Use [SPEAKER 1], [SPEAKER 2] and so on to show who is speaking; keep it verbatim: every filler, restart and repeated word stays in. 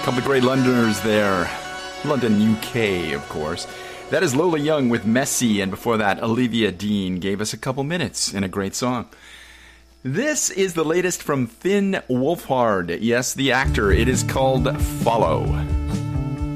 [SPEAKER 1] Couple of great Londoners there. London, U K, of course. That is Lola Young with Messy, and before that, Olivia Dean gave us a couple minutes in a great song. This is the latest from Finn Wolfhard. Yes, the actor. It is called Follow.